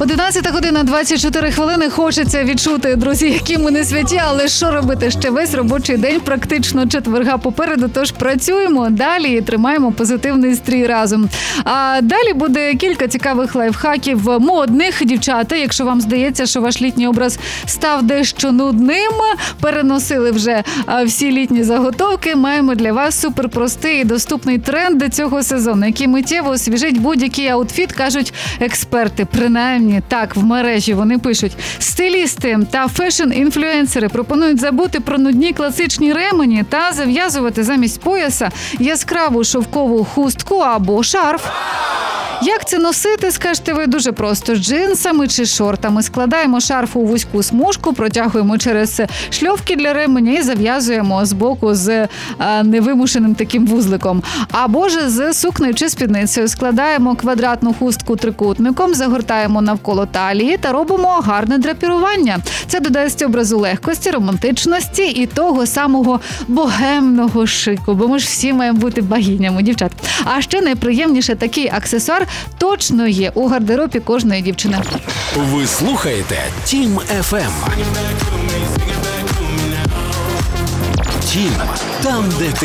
11 година 24 хвилини. Хочеться відчути, друзі, які ми не святі, але що робити? Ще весь робочий день, практично четверга попереду, тож працюємо далі і тримаємо позитивний стрій разом. А далі буде кілька цікавих лайфхаків модних. Дівчата, якщо вам здається, що ваш літній образ став дещо нудним, переносили вже всі літні заготовки, маємо для вас суперпростий і доступний тренд цього сезону, який миттєво освіжить будь-який аутфіт, кажуть експерти. Принаймні, так, в мережі вони пишуть. Стилісти та фешн-інфлюенсери пропонують забути про нудні класичні ремені та зав'язувати замість пояса яскраву шовкову хустку або шарф. Як це носити, скажете ви, дуже просто. З джинсами чи шортами. Складаємо шарф у вузьку смужку, протягуємо через шльовки для ременя і зав'язуємо збоку з невимушеним таким вузликом. Або ж з сукнею чи спідницею. Складаємо квадратну хустку трикутником, загортаємо навколо талії та робимо гарне драпірування. Це додасть образу легкості, романтичності і того самого богемного шику. Бо ми ж всі маємо бути богинями, дівчат. А ще найприємніше, такий аксесуар точно є у гардеробі кожної дівчини. Ви слухаєте Тім FM. Тім, там, де ти.